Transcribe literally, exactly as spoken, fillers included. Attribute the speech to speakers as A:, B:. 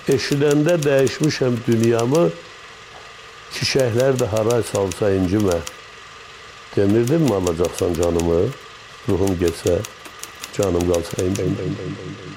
A: Eşidəndə dəyişmişəm dünyamı, kişəklər də haray salsa incimə. Demirdin mi alacaqsan canımı, ruhum getsə, canım qalsa incimə.